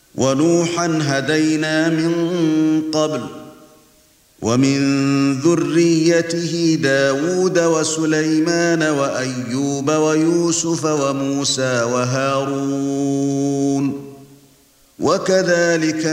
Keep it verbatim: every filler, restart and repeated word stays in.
ونوحا هدينا من قبل ومن ذريته داود وسليمان وأيوب ويوسف وموسى وهارون وكذلك